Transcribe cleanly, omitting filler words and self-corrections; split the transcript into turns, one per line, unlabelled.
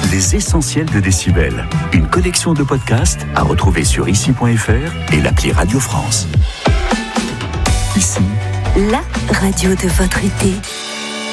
Les Essentiels de Décibel. Une collection de podcasts à retrouver sur ici.fr et l'appli Radio France. Ici,
la radio de votre été.